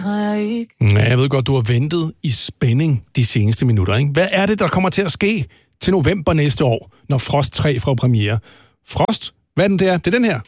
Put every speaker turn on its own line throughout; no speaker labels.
har jeg ikke.
Ja, jeg ved godt, du har ventet i spænding de seneste minutter, ikke? Hvad er det, der kommer til at ske til november næste år, når Frost 3 får premiere? Frost? Hvad er den der? Det er den her.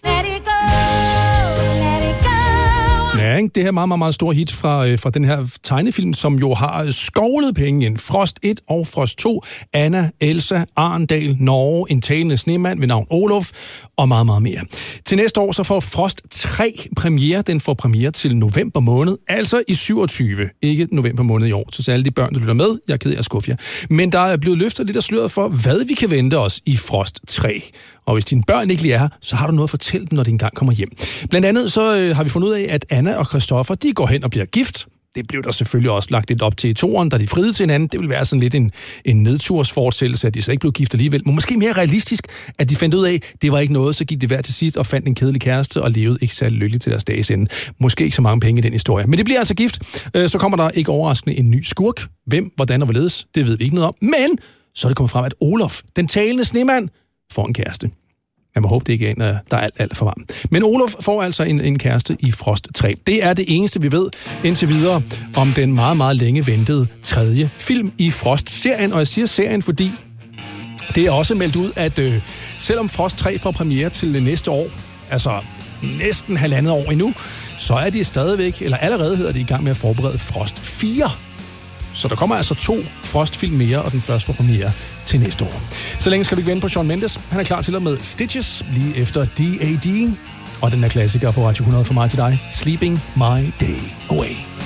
Ja, ikke? Det her meget, meget, meget store hit fra den her tegnefilm, som jo har skovlet penge ind. Frost 1 og Frost 2, Anna, Elsa, Arendal, Norge, en talende snemand ved navn Olof og meget, meget mere. Til næste år så får Frost 3 premiere. Den får premiere til november måned, altså i 27. Ikke november måned i år. Så alle de børn, der lytter med, jeg er ked af at skuffe jer. Men der er blevet løftet lidt af sløret for, hvad vi kan vente os i Frost 3. Og hvis dine børn ikke lige er her, så har du noget at fortælle dem, når de engang kommer hjem. Blandt andet så har vi fundet ud af, at Anna og Christoffer, de går hen og bliver gift. Det blev der selvfølgelig også lagt lidt op til i toeren, da de friede til hinanden. Det ville være sådan lidt en nedtursfortsættelse, at de så ikke blev gift alligevel. Men måske mere realistisk, at de fandt ud af, at det var ikke noget, så gik det hver til sidst og fandt en kedelig kæreste og levede ikke særlig lykkeligt til deres dages ende. Måske ikke så mange penge i den historie. Men det bliver altså gift. Så kommer der ikke overraskende en ny skurk. Hvem, hvordan og hvorledes, det ved vi ikke noget om. Men så er det kommet frem, at Olof, den talende snemand, får en kæreste. Jeg må håbe, det ikke er en, der er alt for varm. Men Olof får altså en kæreste i Frost 3. Det er det eneste, vi ved indtil videre om den meget, meget længe ventede tredje film i Frost-serien. Og jeg siger serien, fordi det er også meldt ud, at selvom Frost 3 får premiere til næste år, altså næsten 1,5 år endnu, så er de stadigvæk, eller allerede hedder de i gang med at forberede Frost 4. Så der kommer altså 2 Frost-film mere, og den første får premiere til næste år. Så længe skal vi ikke vente på Shawn Mendes. Han er klar til at med Stitches lige efter D.A.D. Og den er klassiker på Radio 100 for mig til dig. Sleeping My Day Away.